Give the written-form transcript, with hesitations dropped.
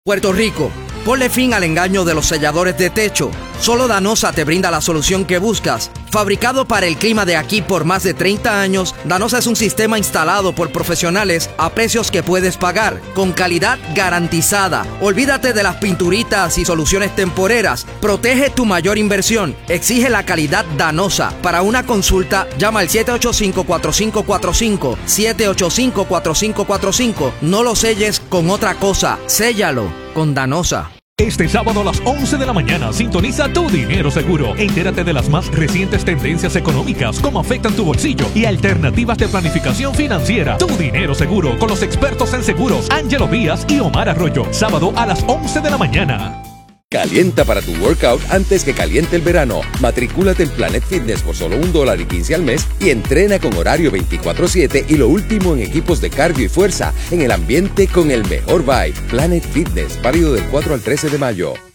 Puerto Rico, ponle fin al engaño de los selladores de techo. Solo Danosa te brinda la solución que buscas. Fabricado para el clima de aquí por más de 30 años, Danosa es un sistema instalado por profesionales a precios que puedes pagar, con calidad garantizada. Olvídate de las pinturitas y soluciones temporeras. Protege tu mayor inversión. Exige la calidad Danosa. Para una consulta, llama al 785-4545, 785-4545. No lo selles con otra cosa. Séllalo con Danosa. Este sábado a las 11 de la mañana sintoniza Tu Dinero Seguro. Entérate de las más recientes tendencias económicas, cómo afectan tu bolsillo y alternativas de planificación financiera. Tu Dinero Seguro con los expertos en seguros Ángelo Díaz y Omar Arroyo. Sábado a las 11 de la mañana. Calienta para tu workout antes que caliente el verano. Matricúlate en Planet Fitness por solo $1.15 al mes y entrena con horario 24/7 y lo último en equipos de cardio y fuerza en el ambiente con el mejor vibe. Planet Fitness, válido del 4 al 13 de mayo.